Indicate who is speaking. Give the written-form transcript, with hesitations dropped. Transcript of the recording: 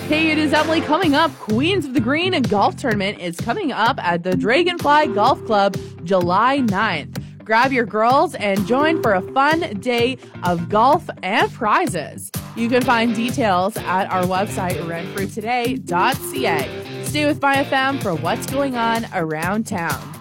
Speaker 1: Hey, it is Emily coming up. Queens of the Green Golf Tournament is coming up at the Dragonfly Golf Club July 9th. Grab your girls and join for a fun day of golf and prizes. You can find details at our website, renfrewtoday.ca. Stay with MyFM for what's going on around town.